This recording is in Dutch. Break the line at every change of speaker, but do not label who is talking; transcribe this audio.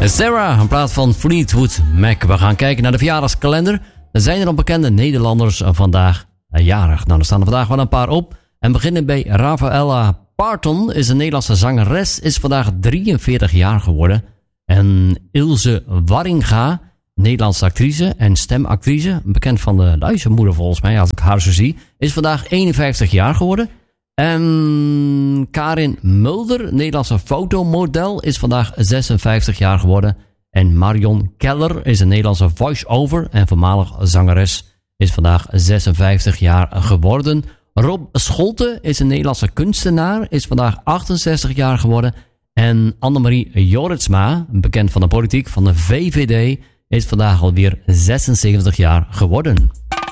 Sarah, in plaats van Fleetwood Mac. We gaan kijken naar de verjaardagskalender. Er zijn er al bekende Nederlanders vandaag jarig. Nou, er staan er vandaag wel een paar op. En beginnen bij Rafaela Parton, is een Nederlandse zangeres, is vandaag 43 jaar geworden. En Ilse Warringa, Nederlandse actrice en stemactrice, bekend van de luistermoeder volgens mij, als ik haar zo zie, is vandaag 51 jaar geworden. En Karin Mulder, Nederlandse fotomodel, is vandaag 56 jaar geworden. En Marion Keller is een Nederlandse voice-over en voormalig zangeres, is vandaag 56 jaar geworden. Rob Scholte is een Nederlandse kunstenaar, is vandaag 68 jaar geworden. En Annemarie Jorritsma, bekend van de politiek van de VVD, is vandaag alweer 76 jaar geworden.